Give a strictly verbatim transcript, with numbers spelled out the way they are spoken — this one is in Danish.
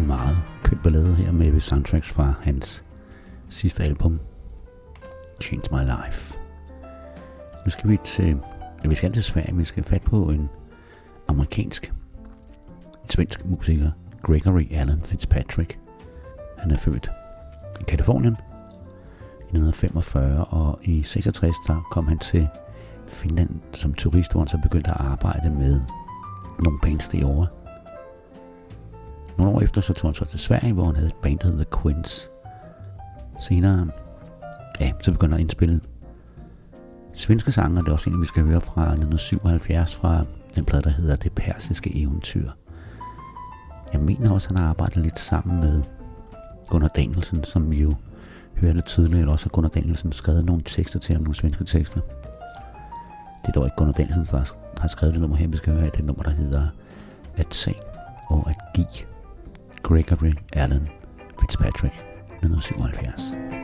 en meget køn ballade her med soundtracks fra hans sidste album, Change My Life. Nu skal vi til, ja, vi skal til Sverige, vi skal fat på en amerikansk, en svensk musiker, Gregory Alan Fitzpatrick. Han er født i Kalifornien i nitten femogfyrre, og i seksogtres der kom han til Finland som turist, hvor han så begyndte at arbejde med nogle bands derovre. Nogle år efter så tog han så til Sverige, hvor han havde et band, der hedder The Quins. Senere, ja, så begyndte han at indspille svenske sange, og det er også en, vi skal høre fra nitten syvoghalvfjerds fra den plade, der hedder Det Persiske Eventyr. Jeg mener også, at han har arbejdet lidt sammen med Gunnar Danielsen, som vi jo hørte tidligere, eller også har Gunnar Danielsen skrevet nogle tekster til ham, nogle svenske tekster. Det er dog ikke Gunnar Danielsen, der har skrevet det nummer her, vi skal høre det nummer, der hedder At tage og at give. Gregory Alan Fitzpatrick, nitten syvoghalvfjerds.